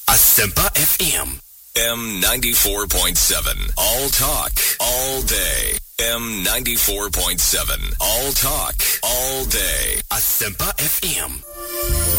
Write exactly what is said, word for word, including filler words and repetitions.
Asempa F M. M ninety-four point seven. All talk, all day. M ninety-four point seven. All talk, all day. Asempa F M.